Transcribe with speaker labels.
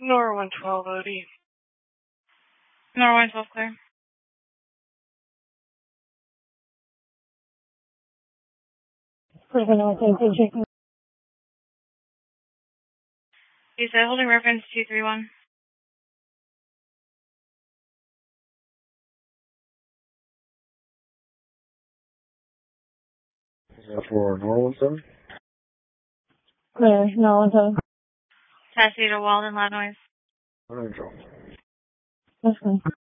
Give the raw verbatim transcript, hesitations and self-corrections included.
Speaker 1: Nora one twelve O D.
Speaker 2: Nora one twelve clear. You said holding reference two three one.
Speaker 3: Is that for Nora one seven?
Speaker 4: Clear, Nora one seven.
Speaker 2: Taxi to Walden, loud noise.
Speaker 3: All right, Joe.
Speaker 4: That's fine.